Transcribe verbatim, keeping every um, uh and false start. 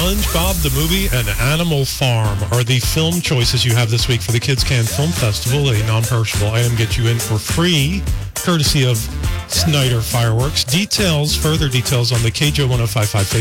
SpongeBob the Movie and Animal Farm are the film choices you have this week for the Kids Can Film Festival. A non-perishable item gets you in for free, courtesy of Snyder Fireworks. Details, further details on the K J one oh five point five